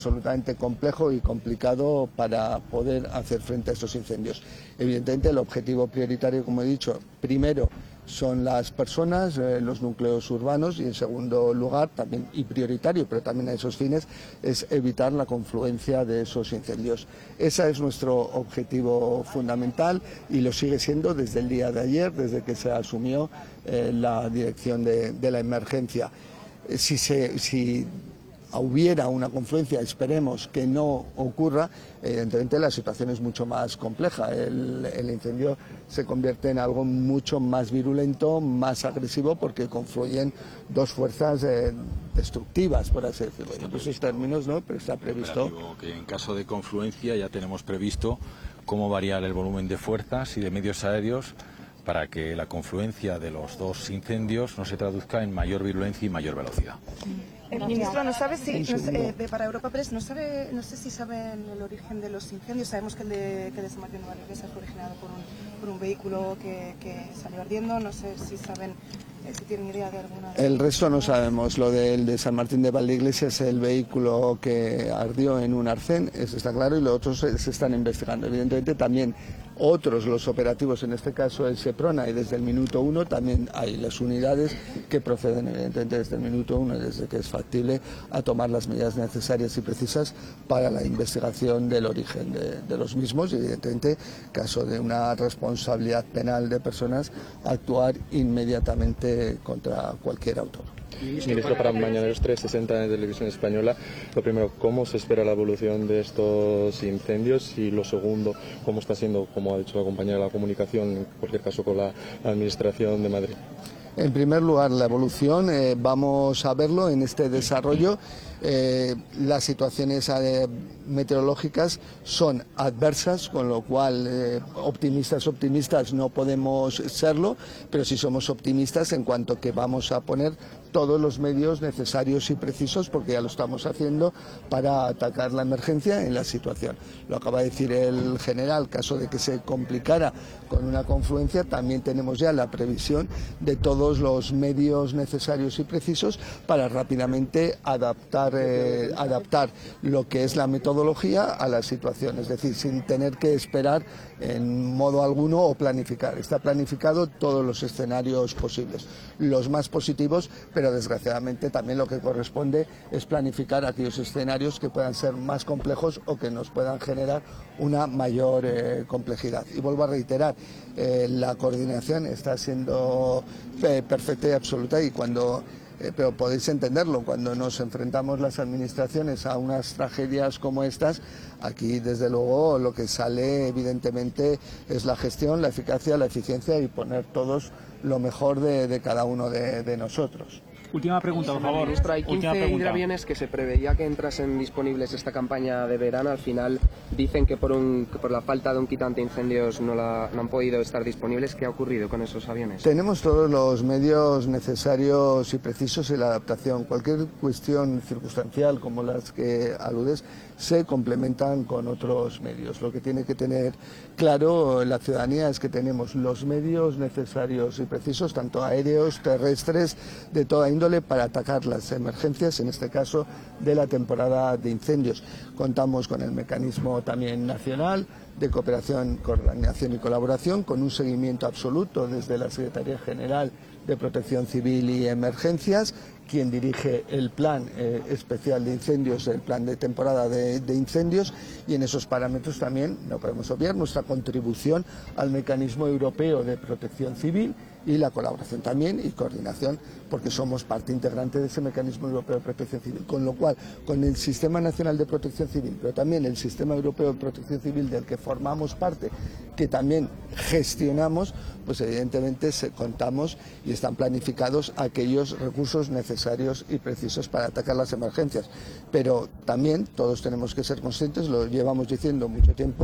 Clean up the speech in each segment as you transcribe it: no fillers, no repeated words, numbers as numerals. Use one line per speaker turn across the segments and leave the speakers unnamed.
absolutamente complejo y complicado para poder hacer frente a estos incendios. Evidentemente el objetivo prioritario, como he dicho, primero son las personas, los núcleos urbanos, y en segundo lugar, también y prioritario, pero también a esos fines, es evitar la confluencia de esos incendios. Ese es nuestro objetivo fundamental y lo sigue siendo desde el día de ayer, desde que se asumió la dirección de la emergencia. Si hubiera una confluencia, esperemos que no ocurra, evidentemente la situación es mucho más compleja. El incendio se convierte en algo mucho más virulento, más agresivo, porque confluyen dos fuerzas destructivas, por así decirlo. En esos términos, ¿no? Pero está previsto
que en caso de confluencia ya tenemos previsto cómo variar el volumen de fuerzas y de medios aéreos para que la confluencia de los dos incendios no se traduzca en mayor virulencia y mayor velocidad.
El ministro no sabe si, para Europa Press, no sé si saben el origen de los incendios. Sabemos que el de San Martín de Valdivieso fue originado por un vehículo que salió ardiendo. No sé si saben, si tienen idea de alguna.
El resto no sabemos. Lo del de San Martín de Valdivieso es el vehículo que ardió en un arcén, eso está claro, y los otros se están investigando. Evidentemente también otros, los operativos, en este caso el Seprona, y desde el minuto 1 también hay las unidades que proceden evidentemente desde el minuto 1, desde que es factible, a tomar las medidas necesarias y precisas para la investigación del origen de los mismos y evidentemente, en caso de una responsabilidad penal de personas, actuar inmediatamente contra cualquier autor.
Ministro, para Mañaneros 360 en Televisión Española, lo primero, ¿cómo se espera la evolución de estos incendios? Y lo segundo, ¿cómo está siendo, como ha dicho la compañera, la comunicación, en cualquier caso, con la Administración de Madrid?
En primer lugar, la evolución, vamos a verlo en este desarrollo. Las situaciones meteorológicas son adversas, con lo cual optimistas no podemos serlo, pero sí somos optimistas en cuanto que vamos a poner todos los medios necesarios y precisos, porque ya lo estamos haciendo, para atacar la emergencia en la situación. Lo acaba de decir el general, caso de que se complicara con una confluencia, también tenemos ya la previsión de todos los medios necesarios y precisos para rápidamente adaptar lo que es la metodología a la situación, es decir, sin tener que esperar en modo alguno o planificar. Está planificado todos los escenarios posibles, los más positivos, pero desgraciadamente también lo que corresponde es planificar aquellos escenarios que puedan ser más complejos o que nos puedan generar una mayor complejidad. Y vuelvo a reiterar, la coordinación está siendo perfecta y absoluta, y pero podéis entenderlo, cuando nos enfrentamos las administraciones a unas tragedias como estas, aquí desde luego lo que sale evidentemente es la gestión, la eficacia, la eficiencia y poner todos lo mejor de cada uno de nosotros.
Última pregunta, por favor.
Ministro, hay 15 hidroaviones que se preveía que entrasen disponibles esta campaña de verano. Al final dicen que por la falta de un quitante de incendios no han podido estar disponibles. ¿Qué ha ocurrido con esos aviones?
Tenemos todos los medios necesarios y precisos en la adaptación. Cualquier cuestión circunstancial como las que aludes se complementan con otros medios. Lo que tiene que tener claro la ciudadanía es que tenemos los medios necesarios y precisos, tanto aéreos, terrestres, de toda índole, para atacar las emergencias, en este caso de la temporada de incendios. Contamos con el mecanismo también nacional de cooperación, coordinación y colaboración, con un seguimiento absoluto desde la Secretaría General de Protección Civil y Emergencias, quien dirige el plan especial de incendios, el plan de temporada de incendios, y en esos parámetros también no podemos obviar nuestra contribución al mecanismo europeo de protección civil y la colaboración también y coordinación, porque somos parte integrante de ese mecanismo europeo de protección civil, con lo cual con el Sistema Nacional de Protección Civil, pero también el Sistema Europeo de Protección Civil del que formamos parte, que también gestionamos, pues evidentemente contamos y están planificados aquellos recursos necesarios y precisos para atacar las emergencias. Pero también todos tenemos que ser conscientes, lo llevamos diciendo mucho tiempo,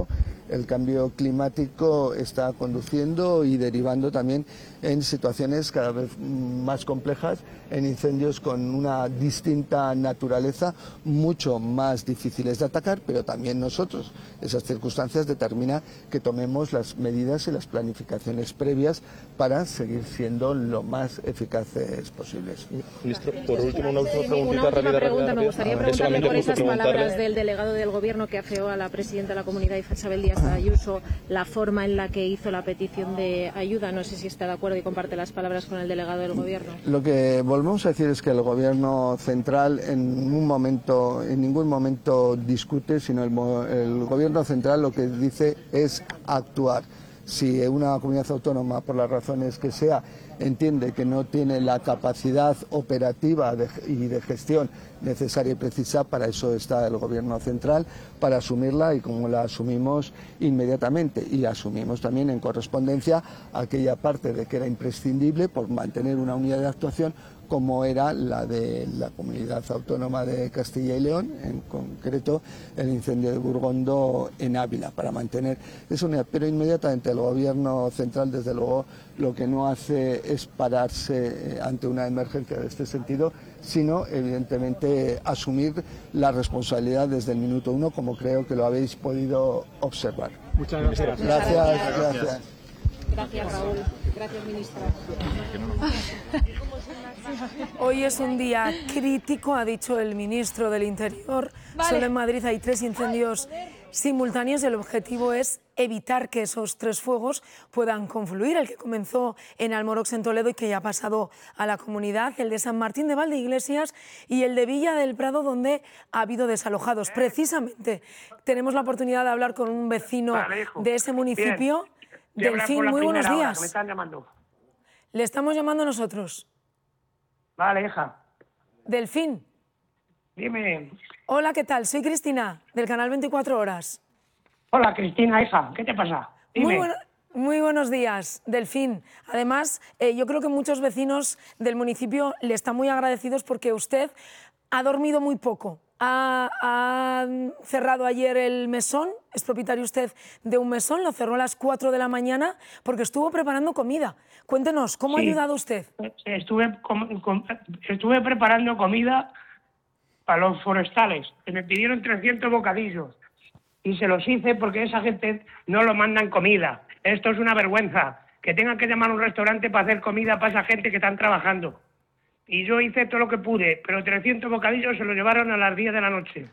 el cambio climático está conduciendo y derivando también en situaciones cada vez más complejas, en incendios con una distinta naturaleza, mucho más difíciles de atacar, pero también nosotros. Esas circunstancias determinan que tomemos las medidas y las planificaciones previas para seguir siendo lo más eficaces posibles.
Ministro, por último, una última preguntita
Una última
rápida.
pregunta. Me gustaría preguntarle por esas palabras
preguntarle
del delegado del Gobierno que afeó a la presidenta de la Comunidad, Isabel Díaz Ayuso, la forma en la que hizo la petición de ayuda. No sé si está de acuerdo y comparte las palabras con el delegado del Gobierno.
Lo que volvemos a decir es que el Gobierno central en ningún momento discute, sino el Gobierno central lo que dice es actuar. Si una comunidad autónoma, por las razones que sea, entiende que no tiene la capacidad operativa y de gestión necesaria y precisa, para eso está el Gobierno central, para asumirla, y como la asumimos inmediatamente, y asumimos también en correspondencia aquella parte de que era imprescindible por mantener una unidad de actuación como era la de la Comunidad Autónoma de Castilla y León, en concreto el incendio de Burgondo en Ávila, para mantener esa unidad. Pero inmediatamente el Gobierno central, desde luego, lo que no hace es pararse ante una emergencia de este sentido, sino evidentemente asumir la responsabilidad desde el minuto uno, como creo que lo habéis podido observar.
Muchas gracias.
Gracias.
Gracias, Raúl. Gracias, ministra.
Hoy es un día crítico, ha dicho el ministro del Interior. Solo en Madrid hay 3 incendios simultáneos y el objetivo es evitar que esos 3 fuegos puedan confluir. El que comenzó en Almorox, en Toledo, y que ya ha pasado a la comunidad, el de San Martín de Valdeiglesias y el de Villa del Prado, donde ha habido desalojados. Precisamente tenemos la oportunidad de hablar con un vecino de ese municipio. Delfín, muy buenos días.
Me están llamando.
Le estamos llamando nosotros.
Vale, hija.
Delfín.
Dime.
Hola, ¿qué tal? Soy Cristina, del canal 24 Horas.
Hola, Cristina, hija. ¿Qué te pasa? Dime.
Muy buenos días, Delfín. Además, yo creo que muchos vecinos del municipio le están muy agradecidos porque usted ha dormido muy poco. Ha cerrado ayer el mesón, es propietario usted de un mesón, lo cerró a las 4 de la mañana porque estuvo preparando comida. Cuéntenos, ¿cómo ha ayudado usted?
Estuve preparando comida para los forestales, que me pidieron 300 bocadillos. Y se los hice porque esa gente no lo mandan comida. Esto es una vergüenza, que tengan que llamar a un restaurante para hacer comida para esa gente que están trabajando. Y yo hice todo lo que pude, pero 300 bocadillos se los llevaron a las 10 de la noche.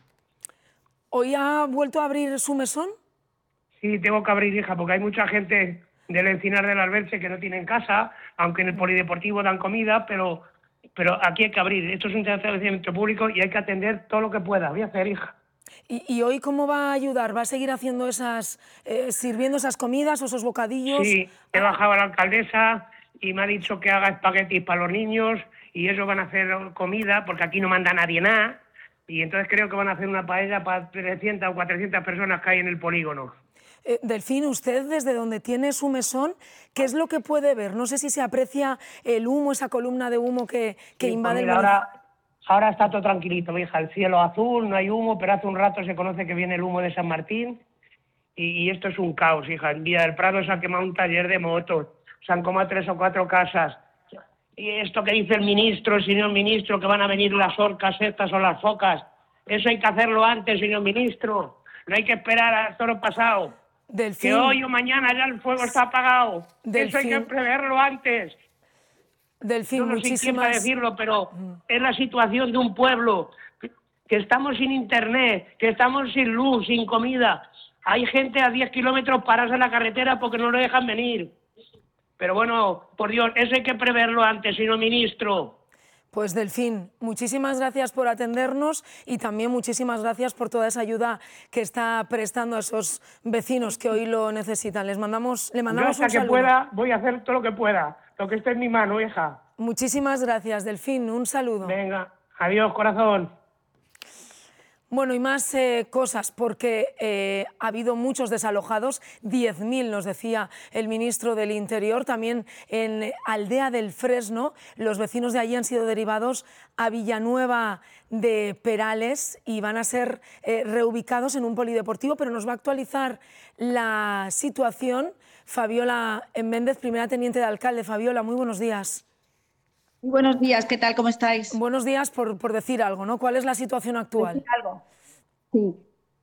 ¿Hoy ha vuelto a abrir su mesón?
Sí, tengo que abrir, hija, porque hay mucha gente del Encinar del Alberche que no tienen casa, aunque en el polideportivo dan comida, pero aquí hay que abrir. Esto es un establecimiento público y hay que atender todo lo que pueda. Voy a hacer, hija.
¿Y hoy cómo va a ayudar? ¿Va a seguir haciendo sirviendo esas comidas o esos bocadillos?
Sí, he bajado a la alcaldesa y me ha dicho que haga espaguetis para los niños y ellos van a hacer comida, porque aquí no manda nadie nada, y entonces creo que van a hacer una paella para 300 o 400 personas que hay en el polígono.
Delfín, usted desde donde tiene su mesón, ¿qué es lo que puede ver? No sé si se aprecia el humo, esa columna de humo que invade el municipio.
Ahora está todo tranquilito, mi hija, el cielo azul, no hay humo, pero hace un rato se conoce que viene el humo de San Martín, y esto es un caos, hija. En Villa del Prado se ha quemado un taller de motos, se han quemado 3 o 4 casas. Y esto que dice el señor ministro, que van a venir las orcas estas o las focas, eso hay que hacerlo antes, señor ministro. No hay que esperar a todo lo pasado.
Delfín,
que hoy o mañana ya el fuego está apagado.
Delfín,
eso hay que preverlo antes.
Delfín,
yo no sé quién va a decirlo, pero es la situación de un pueblo, que estamos sin internet, que estamos sin luz, sin comida. Hay gente a 10 kilómetros parados en la carretera porque no lo dejan venir. Pero bueno, por Dios, eso hay que preverlo antes, señor ministro.
Pues Delfín, muchísimas gracias por atendernos y también muchísimas gracias por toda esa ayuda que está prestando a esos vecinos que hoy lo necesitan. Le mandamos
yo hasta
un saludo.
Que pueda, voy a hacer todo lo que pueda, lo que esté en mi mano, hija.
Muchísimas gracias, Delfín, un saludo.
Venga, adiós, corazón.
Bueno, y más cosas, porque ha habido muchos desalojados, 10.000 nos decía el ministro del Interior. También en Aldea del Fresno, los vecinos de allí han sido derivados a Villanueva de Perales y van a ser reubicados en un polideportivo, pero nos va a actualizar la situación Fabiola Méndez, primera teniente de alcalde. Fabiola, muy buenos días.
Buenos días, ¿qué tal? ¿Cómo estáis?
Buenos días por decir algo, ¿no? ¿Cuál es la situación actual?
¿Decir algo? Sí.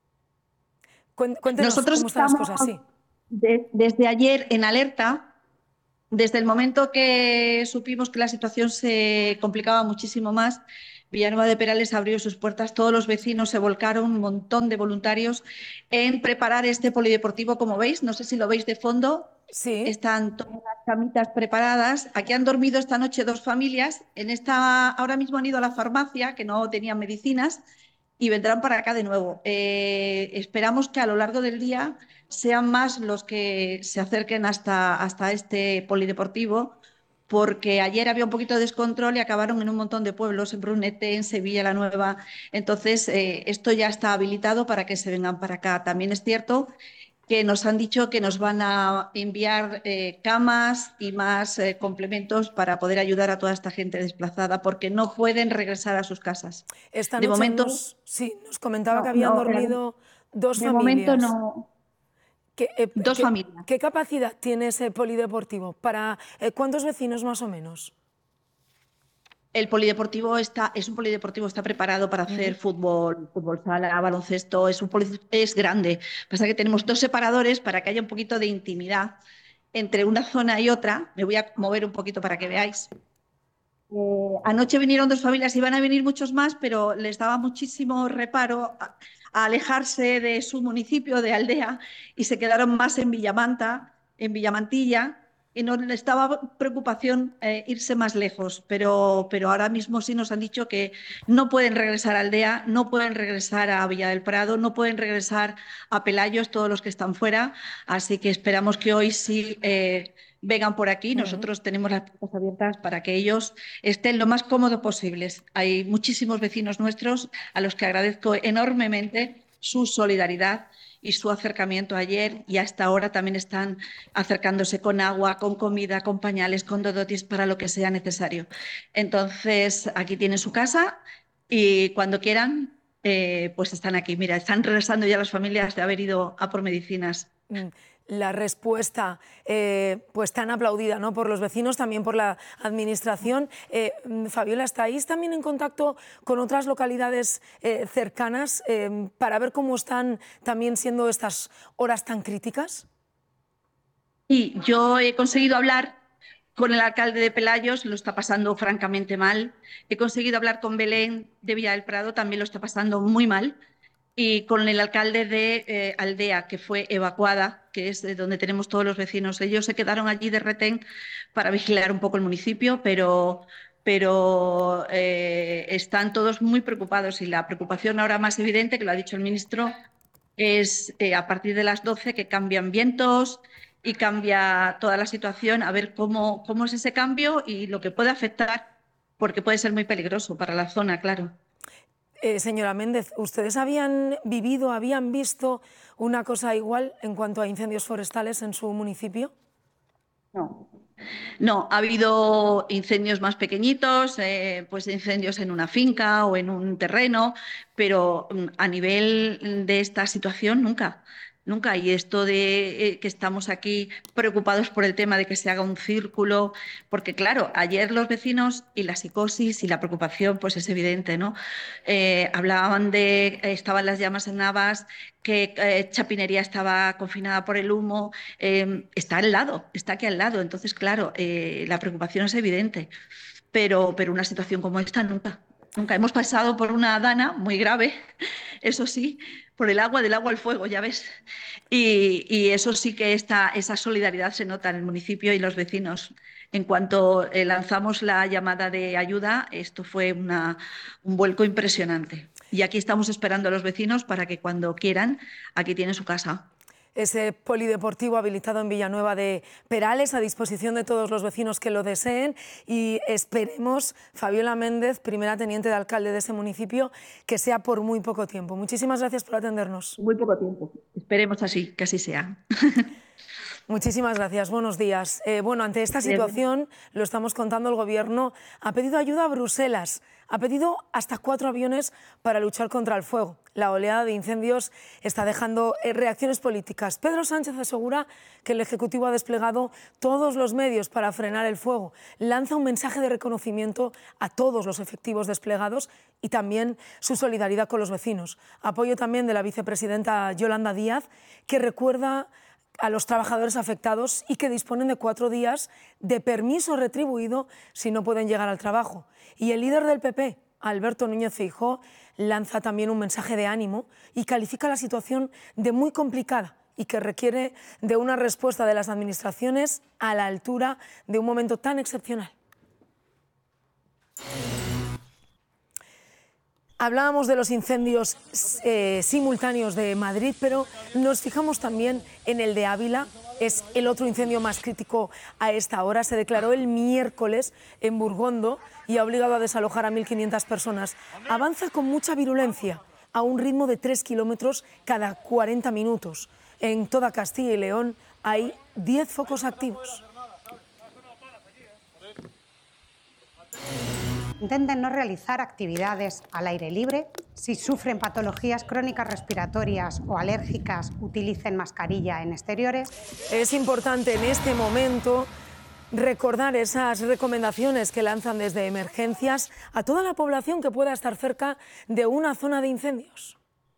Cuéntenos
Nosotros
cómo están las
estamos
cosas, sí.
desde ayer en alerta, desde el momento que supimos que la situación se complicaba muchísimo más. Villanueva de Perales abrió sus puertas, todos los vecinos se volcaron, un montón de voluntarios en preparar este polideportivo, como veis, no sé si lo veis de fondo.
Sí.
Están todas las camitas preparadas. Aquí han dormido esta noche 2 familias. Ahora mismo han ido a la farmacia, que no tenían medicinas, y vendrán para acá de nuevo. Esperamos que a lo largo del día sean más los que se acerquen hasta este polideportivo, porque ayer había un poquito de descontrol y acabaron en un montón de pueblos, en Brunete, en Sevilla la Nueva. Entonces, esto ya está habilitado para que se vengan para acá. También es cierto que nos han dicho que nos van a enviar camas y más complementos para poder ayudar a toda esta gente desplazada, porque no pueden regresar a sus casas.
Esta
de
noche
momento,
nos comentaba que habían dormido 2
de
familias.
momento no. 2 familias.
¿Qué capacidad tiene ese polideportivo? ¿Para cuántos vecinos más o menos?
El polideportivo está preparado para hacer fútbol sala, baloncesto, es grande. Pasa que tenemos 2 separadores para que haya un poquito de intimidad entre una zona y otra. Me voy a mover un poquito para que veáis. Anoche vinieron 2 familias, iban a venir muchos más, pero les daba muchísimo reparo a alejarse de su municipio, de aldea, y se quedaron más en Villamantilla, y no les daba preocupación irse más lejos, pero ahora mismo sí nos han dicho que no pueden regresar a Aldea, no pueden regresar a Villa del Prado, no pueden regresar a Pelayos, todos los que están fuera, así que esperamos que hoy sí vengan por aquí. Nosotros tenemos las puertas abiertas para que ellos estén lo más cómodos posibles. Hay muchísimos vecinos nuestros a los que agradezco enormemente su solidaridad y su acercamiento ayer, y hasta ahora también están acercándose con agua, con comida, con pañales, con dodotis, para lo que sea necesario. Entonces, aquí tienen su casa y cuando quieran, pues están aquí. Mira, están regresando ya las familias de haber ido a por medicinas.
La respuesta pues tan aplaudida, ¿no?, por los vecinos, también por la administración. Fabiola, ¿estáis también en contacto con otras localidades cercanas para ver cómo están también siendo estas horas tan críticas?
Sí, yo he conseguido hablar con el alcalde de Pelayos, lo está pasando francamente mal. He conseguido hablar con Belén de Villa del Prado, también lo está pasando muy mal. Y con el alcalde de Aldea, que fue evacuada, que es de donde tenemos todos los vecinos. Ellos se quedaron allí de retén para vigilar un poco el municipio, pero están todos muy preocupados, y la preocupación ahora más evidente, que lo ha dicho el ministro, es a partir de las 12 que cambian vientos y cambia toda la situación, a ver cómo es ese cambio y lo que puede afectar, porque puede ser muy peligroso para la zona, claro.
Señora Méndez, ¿ustedes habían visto una cosa igual en cuanto a incendios forestales en su municipio?
No, ha habido incendios más pequeñitos, pues incendios en una finca o en un terreno, pero a nivel de esta situación nunca. Nunca. Y esto de que estamos aquí preocupados por el tema de que se haga un círculo, porque claro, ayer los vecinos, y la psicosis y la preocupación pues es evidente, ¿no? Hablaban estaban las llamas en Navas, que Chapinería estaba confinada por el humo, está aquí al lado. Entonces, claro, la preocupación es evidente, pero una situación como esta nunca. Nunca. Hemos pasado por una dana muy grave, eso sí, por el agua, del agua al fuego, ya ves. Y eso sí que esa solidaridad se nota en el municipio y los vecinos. En cuanto lanzamos la llamada de ayuda, esto fue un vuelco impresionante. Y aquí estamos esperando a los vecinos para que cuando quieran, aquí tienen su casa.
ese polideportivo habilitado en Villanueva de Perales, a disposición de todos los vecinos que lo deseen, y esperemos, Fabiola Méndez, primera teniente de alcalde de ese municipio, que sea por muy poco tiempo. Muchísimas gracias por atendernos.
Muy poco tiempo. Esperemos así, que así sea.
Muchísimas gracias, buenos días. Bueno, ante esta situación, lo estamos contando, el Gobierno ha pedido ayuda a Bruselas, ha pedido hasta 4 aviones para luchar contra el fuego. La oleada de incendios está dejando reacciones políticas. Pedro Sánchez asegura que el Ejecutivo ha desplegado todos los medios para frenar el fuego. Lanza un mensaje de reconocimiento a todos los efectivos desplegados y también su solidaridad con los vecinos. Apoyo también de la vicepresidenta Yolanda Díaz, que recuerda a los trabajadores afectados y que disponen de 4 días de permiso retribuido si no pueden llegar al trabajo. Y el líder del PP, Alberto Núñez Feijóo, lanza también un mensaje de ánimo y califica la situación de muy complicada y que requiere de una respuesta de las administraciones a la altura de un momento tan excepcional. Hablábamos de los incendios simultáneos de Madrid, pero nos fijamos también en el de Ávila. Es el otro incendio más crítico a esta hora. Se declaró el miércoles en Burgondo y ha obligado a desalojar a 1.500 personas. Avanza con mucha virulencia, a un ritmo de 3 kilómetros cada 40 minutos. En toda Castilla y León hay 10 focos activos.
Intenten no realizar actividades al aire libre. Si sufren patologías crónicas respiratorias o alérgicas, utilicen mascarilla en exteriores.
Es importante en este momento recordar esas recomendaciones que lanzan desde emergencias a toda la población que pueda estar cerca de una zona de incendios.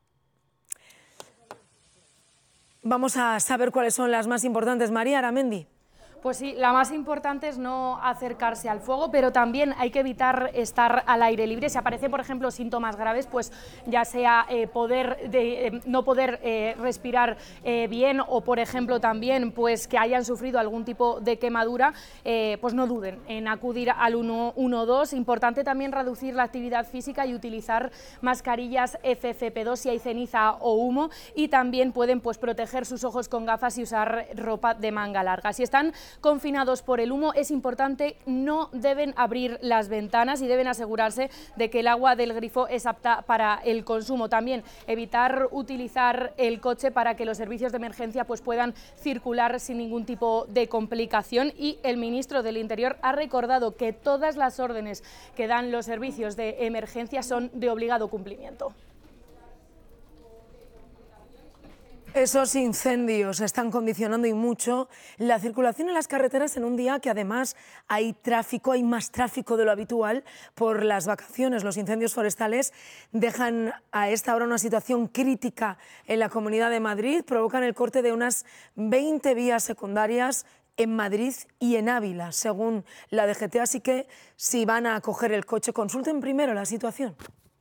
Vamos a saber cuáles son las más importantes. María Aramendi.
Pues sí, la más importante es no acercarse al fuego, pero también hay que evitar estar al aire libre. Si aparecen, por ejemplo, síntomas graves, pues ya sea no poder respirar bien o, por ejemplo, también pues que hayan sufrido algún tipo de quemadura, pues no duden en acudir al 112. Importante también reducir la actividad física y utilizar mascarillas FFP2 si hay ceniza o humo, y también pueden pues proteger sus ojos con gafas y usar ropa de manga larga. Si están confinados por el humo, es importante, no deben abrir las ventanas y deben asegurarse de que el agua del grifo es apta para el consumo. También evitar utilizar el coche para que los servicios de emergencia pues puedan circular sin ningún tipo de complicación. Y el ministro del Interior ha recordado que todas las órdenes que dan los servicios de emergencia son de obligado cumplimiento.
Esos incendios están condicionando y mucho la circulación en las carreteras en un día que además hay más tráfico de lo habitual por las vacaciones. Los incendios forestales dejan a esta hora una situación crítica en la Comunidad de Madrid, provocan el corte de unas 20 vías secundarias en Madrid y en Ávila, según la DGT, así que si van a coger el coche, consulten primero la situación.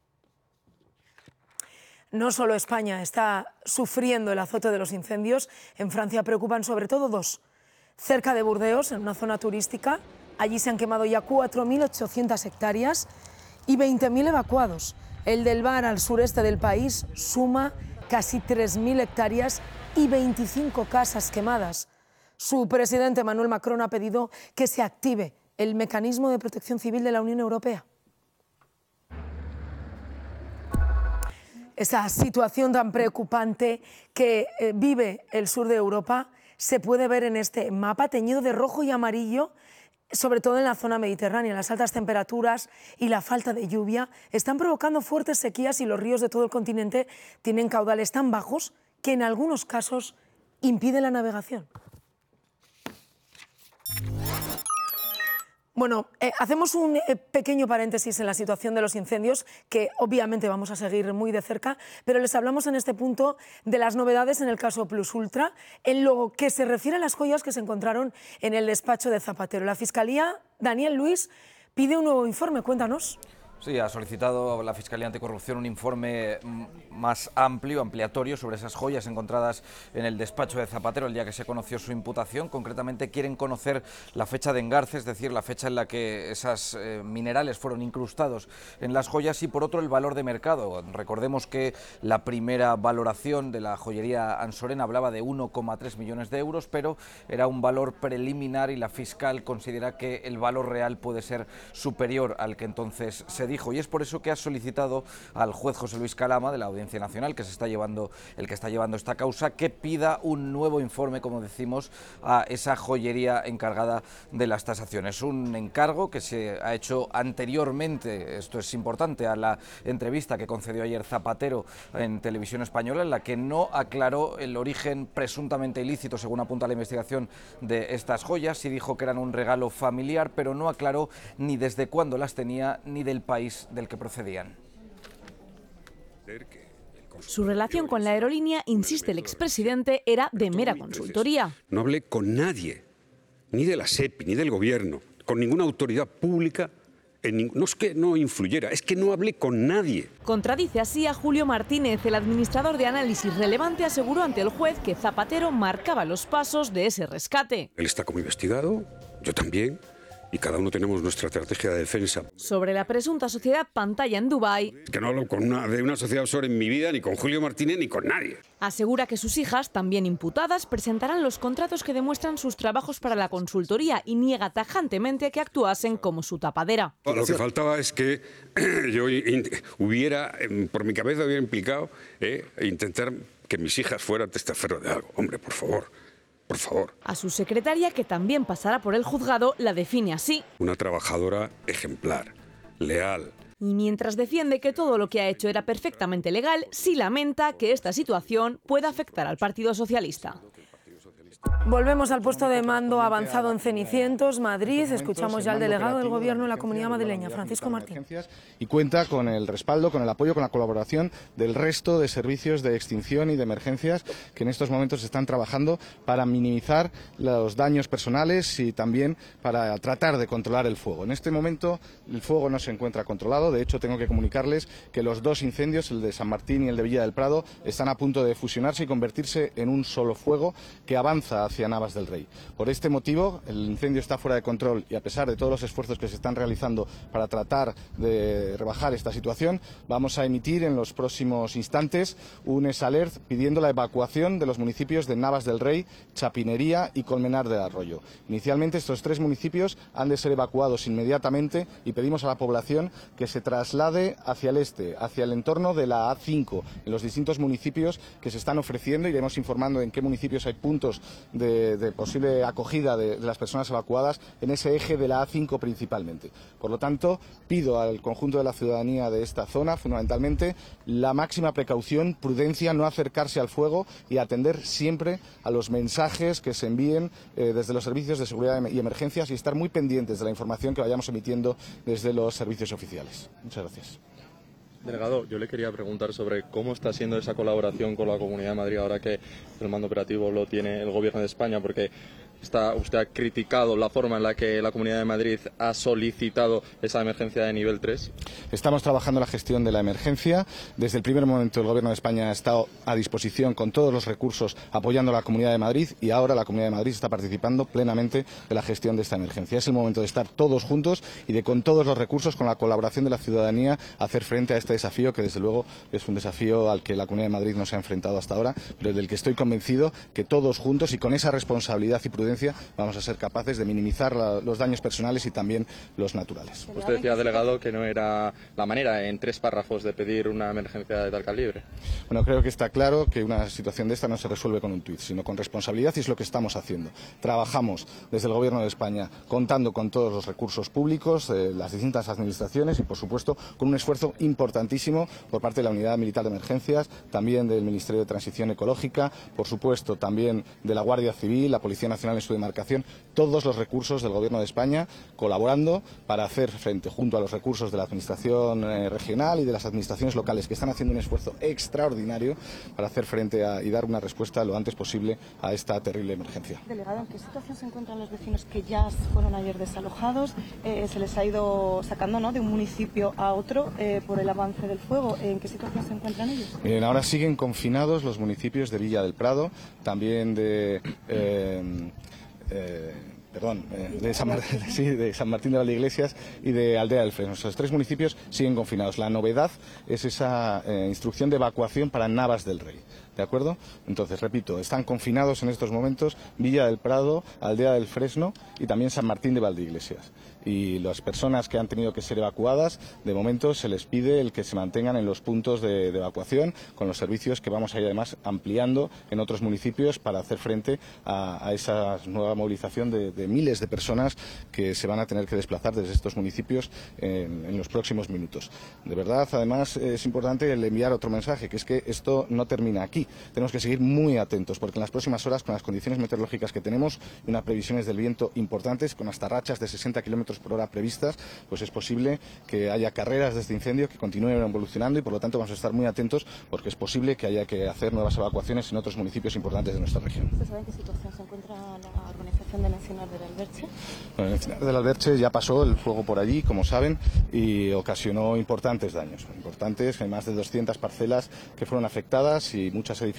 No solo España está sufriendo el azote de los incendios, en Francia preocupan sobre todo 2. Cerca de Burdeos, en una zona turística, allí se han quemado ya 4.800 hectáreas y 20.000 evacuados. El del Var, al sureste del país, suma casi 3.000 hectáreas y 25 casas quemadas. Su presidente, Emmanuel Macron, ha pedido que se active el mecanismo de protección civil de la Unión Europea. Esa situación tan preocupante que vive el sur de Europa se puede ver en este mapa teñido de rojo y amarillo, sobre todo en la zona mediterránea. Las altas temperaturas y la falta de lluvia están provocando fuertes sequías y los ríos de todo el continente tienen caudales tan bajos que en algunos casos impiden la navegación. Bueno, hacemos un pequeño paréntesis en la situación de los incendios, que obviamente vamos a seguir muy de cerca, pero les hablamos en este punto de las novedades en el caso Plus Ultra, en lo que se refiere a las joyas que se encontraron en el despacho de Zapatero. La Fiscalía, Daniel Luis, pide un nuevo informe. Cuéntanos.
Sí, ha solicitado la Fiscalía Anticorrupción un informe más ampliatorio sobre esas joyas encontradas en el despacho de Zapatero el día que se conoció su imputación. Concretamente quieren conocer la fecha de engarce, es decir, la fecha en la que esas minerales fueron incrustados en las joyas, y por otro el valor de mercado. Recordemos que la primera valoración de la joyería Ansorena hablaba de 1,3 millones de euros, pero era un valor preliminar y la fiscal considera que el valor real puede ser superior al que entonces se dijo, y es por eso que ha solicitado al juez José Luis Calama de la Audiencia Nacional, que está llevando esta causa, que pida un nuevo informe, como decimos, a esa joyería encargada de las tasaciones. Un encargo que se ha hecho anteriormente, esto es importante, a la entrevista que concedió ayer Zapatero en Televisión Española, en la que no aclaró el origen presuntamente ilícito, según apunta la investigación, de estas joyas. Sí dijo que eran un regalo familiar, pero no aclaró ni desde cuándo las tenía ni del país del que procedían.
Su relación con la aerolínea, insiste el expresidente, era de mera consultoría.
No hablé con nadie, ni de la SEPI, ni del gobierno, con ninguna autoridad pública. No es que no influyera, es que no hablé con nadie.
Contradice así a Julio Martínez. El administrador de Análisis Relevante aseguró ante el juez que Zapatero marcaba los pasos de ese rescate.
Él está como investigado, yo también, y cada uno tenemos nuestra estrategia de defensa.
Sobre la presunta sociedad Pantalla en Dubái,
Que no hablo de una sociedad offshore en mi vida, ni con Julio Martínez, ni con nadie.
asegura que sus hijas, también imputadas, presentarán los contratos que demuestran sus trabajos para la consultoría y niega tajantemente que actuasen como su tapadera.
Lo que faltaba es que yo hubiera, por mi cabeza hubiera implicado intentar que mis hijas fueran testaferros de algo. Hombre, por favor. Por favor.
A su secretaria, que también pasará por el juzgado, la define así.
Una trabajadora ejemplar, leal.
Y mientras defiende que todo lo que ha hecho era perfectamente legal, sí lamenta que esta situación pueda afectar al Partido Socialista.
Volvemos al puesto de mando avanzado en Cenicientos, Madrid. Escuchamos ya al delegado del Gobierno en la Comunidad Madrileña, Francisco Martín.
Y cuenta con el respaldo, con el apoyo, con la colaboración del resto de servicios de extinción y de emergencias que en estos momentos están trabajando para minimizar los daños personales y también para tratar de controlar el fuego. En este momento el fuego no se encuentra controlado. De hecho, tengo que comunicarles que los dos incendios, el de San Martín y el de Villa del Prado, están a punto de fusionarse y convertirse en un solo fuego que avanza hacia Navas del Rey. Por este motivo, el incendio está fuera de control y a pesar de todos los esfuerzos que se están realizando para tratar de rebajar esta situación, vamos a emitir en los próximos instantes un SALERT pidiendo la evacuación de los municipios de Navas del Rey, Chapinería y Colmenar del Arroyo. Inicialmente estos tres municipios han de ser evacuados inmediatamente y pedimos a la población que se traslade hacia el este, hacia el entorno de la A5, en los distintos municipios que se están ofreciendo. Iremos informando en qué municipios hay puntos de posible acogida de las personas evacuadas en ese eje de la A5 principalmente. Por lo tanto, pido al conjunto de la ciudadanía de esta zona, fundamentalmente, la máxima precaución, prudencia, no acercarse al fuego y atender siempre a los mensajes que se envíen desde los servicios de seguridad y emergencias y estar muy pendientes de la información que vayamos emitiendo desde los servicios oficiales. Muchas gracias.
Delegado, yo le quería preguntar sobre cómo está siendo esa colaboración con la Comunidad de Madrid ahora que el mando operativo lo tiene el Gobierno de España, porque usted ha criticado la forma en la que la Comunidad de Madrid ha solicitado esa emergencia de nivel 3.
Estamos trabajando en la gestión de la emergencia. Desde el primer momento el Gobierno de España ha estado a disposición con todos los recursos apoyando a la Comunidad de Madrid y ahora la Comunidad de Madrid está participando plenamente de la gestión de esta emergencia. Es el momento de estar todos juntos y de con todos los recursos, con la colaboración de la ciudadanía, hacer frente a este desafío que desde luego es un desafío al que la Comunidad de Madrid no se ha enfrentado hasta ahora, pero del que estoy convencido que todos juntos y con esa responsabilidad y prudencia vamos a ser capaces de minimizar los daños personales y también los naturales.
Usted decía, delegado, que no era la manera en 3 párrafos de pedir una emergencia de tal calibre.
Bueno, creo que está claro que una situación de esta no se resuelve con un tuit, sino con responsabilidad, y es lo que estamos haciendo. Trabajamos desde el Gobierno de España contando con todos los recursos públicos, las distintas administraciones y, por supuesto, con un esfuerzo importantísimo por parte de la Unidad Militar de Emergencias, también del Ministerio de Transición Ecológica, por supuesto, también de la Guardia Civil, la Policía Nacional en en su demarcación todos los recursos del Gobierno de España, colaborando para hacer frente, junto a los recursos de la Administración regional y de las administraciones locales, que están haciendo un esfuerzo extraordinario para hacer frente y dar una respuesta lo antes posible a esta terrible emergencia.
Delegado, ¿en qué situación se encuentran los vecinos que ya fueron ayer desalojados? Se les ha ido sacando, ¿no?, de un municipio a otro por el avance del fuego. ¿En qué situación se encuentran ellos?
Miren, ahora siguen confinados los municipios de Villa del Prado, también de San Martín de Valdeiglesias y de Aldea del Fresno. Esos 3 municipios siguen confinados. La novedad es esa instrucción de evacuación para Navas del Rey. ¿De acuerdo? Entonces, repito, están confinados en estos momentos Villa del Prado, Aldea del Fresno y también San Martín de Valdeiglesias. Y las personas que han tenido que ser evacuadas, de momento se les pide el que se mantengan en los puntos de evacuación, con los servicios que vamos a ir además ampliando en otros municipios para hacer frente a esa nueva movilización de miles de personas que se van a tener que desplazar desde estos municipios en los próximos minutos. De verdad, además, es importante el enviar otro mensaje, que es que esto no termina aquí. Tenemos que seguir muy atentos, porque en las próximas horas, con las condiciones meteorológicas que tenemos y unas previsiones del viento importantes, con hasta rachas de 60 kilómetros por hora previstas, pues es posible que haya carreras de este incendio que continúen evolucionando y por lo tanto vamos a estar muy atentos porque es posible que haya que hacer nuevas evacuaciones en otros municipios importantes de nuestra región.
¿Usted sabe en qué situación se encuentra la organización del Encinar del Alberche?
Bueno, el Encinar del Alberche ya pasó el fuego por allí, como saben, y ocasionó importantes daños. Importantes, hay más de 200 parcelas que fueron afectadas y muchas edificaciones